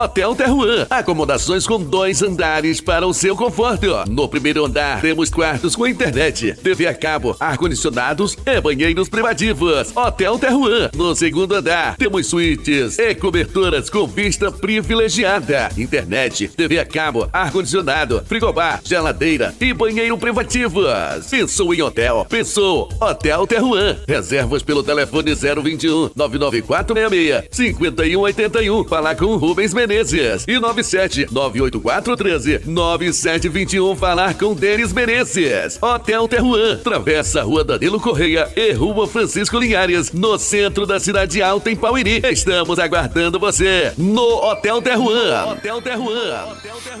Hotel Terruan, acomodações com 2 andares para o seu conforto. No primeiro andar temos quartos com internet, TV a cabo, ar-condicionados e banheiros privativos. Hotel Terruan. No segundo andar temos suítes e coberturas com vista privilegiada, internet, TV a cabo, ar-condicionado, frigobar, geladeira e banheiro privativos. Pensou em hotel? Pensou Hotel Terruan. Reservas pelo telefone 021 99466 5181. Falar com o Rubens Menezes. E 97 984 13 9721. Falar com Denis Menezes. Hotel Terruan, Travessa Rua Danilo Correia e Rua Francisco Linhares, no centro da Cidade Alta, em Pauiri. Estamos aguardando você no Hotel Terruan. Hotel Terruan.